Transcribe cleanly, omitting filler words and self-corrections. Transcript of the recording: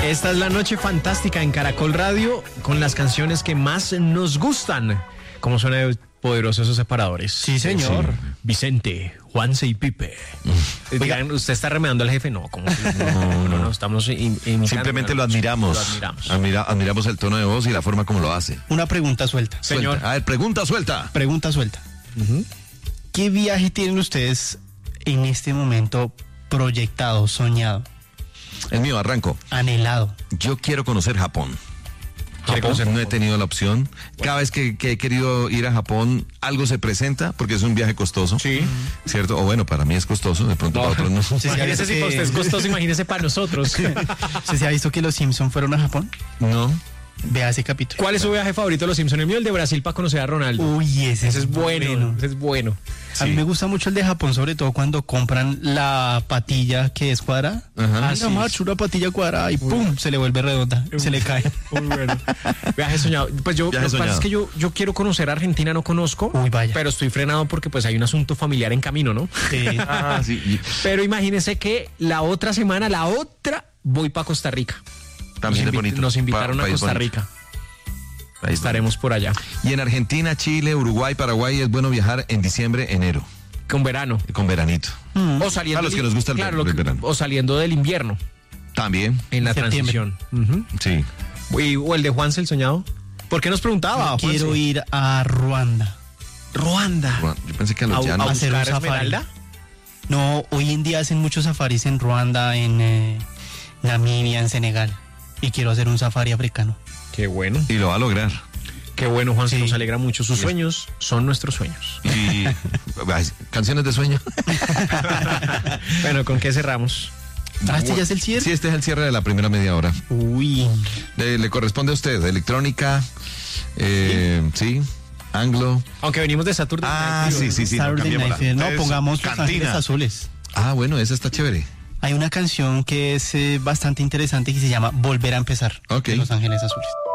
Esta es la noche fantástica en Caracol Radio con las canciones que más nos gustan. ¿Cómo suena de poderosos esos separadores? Sí, señor. Sí. Vicente, Juanse y Pipe. Digan, ¿usted está remedando al jefe? No, ¿cómo? No, estamos imitando. Simplemente lo admiramos. Admiramos el tono de voz y la forma como lo hace. Una pregunta suelta. Señor. Suelta. A ver, pregunta suelta. Pregunta suelta. ¿Qué viaje tienen ustedes en este momento proyectado, soñado, El mío, arranco. anhelado? Yo quiero conocer Japón. ¿Japón? No he tenido la opción. Cada vez que he querido ir a Japón, algo se presenta, porque es un viaje costoso. Sí. ¿Cierto? O bueno, para mí es costoso, de pronto para otros no. Imagínese si para usted es costoso, imagínese para nosotros. ¿Usted se ha visto que los Simpsons fueron a Japón? No. Vea ese capítulo. ¿Cuál es su viaje favorito de los Simpsons? El mío, el de Brasil para conocer a Ronaldo. Uy, ese Ese es bueno. Ese es bueno. A mí me gusta mucho el de Japón, sobre todo cuando compran la patilla que es cuadrada. Ajá. Mira, macho, una patilla cuadrada y ¡pum! Se le vuelve redonda, se le cae. Muy bueno. Viaje soñado. Pues yo, Viaje lo que pasa es soñado. que yo quiero conocer Argentina, no conozco. Uy, vaya. Pero estoy frenado porque pues hay un asunto familiar en camino, ¿no? Ah, sí. Pero imagínense que la otra semana, voy para Costa Rica. También es bonito. Nos invitaron a País Costa bonito. Rica. País Estaremos por allá. bonito. Y en Argentina, Chile, Uruguay, Paraguay es bueno viajar en diciembre, enero, Con verano. con veranito. O saliendo A los que nos gusta el verano. O saliendo del invierno También, en la Septiembre. transición. sí. O el de Juanse el soñado. ¿Por qué nos preguntaba? Quiero Juanse? ir a Ruanda. Ruanda. Bueno, yo pensé que a los A llanos. hacer un buscar safari. Esmeralda. No, hoy en día hacen muchos safaris en Ruanda, en Namibia, en Senegal. Y quiero hacer un safari africano. Qué bueno. Y lo va a lograr. Qué bueno, Juan, Sí. nos alegra mucho. Sus sueños son nuestros sueños. Y canciones de sueño. Bueno, ¿con qué cerramos? ¿Este ya es el cierre? Sí, este es el cierre de la primera media hora. Uy. Le corresponde a usted, electrónica, sí, anglo. Aunque venimos de Saturday Ah, Night Fever. sí. Saturday cambiémosla. Night Fever. No, Eso, pongamos Los Cantina. Ángeles Azules. Ah, bueno, esa está chévere. Hay una canción que es bastante interesante que se llama Volver a empezar. Ok. De Los Ángeles Azules.